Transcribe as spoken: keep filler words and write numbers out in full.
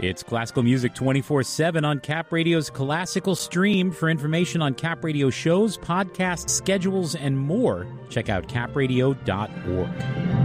It's classical music twenty-four seven on Cap Radio's classical stream. For information on Cap Radio shows, podcasts, schedules, and more, check out cap radio dot org.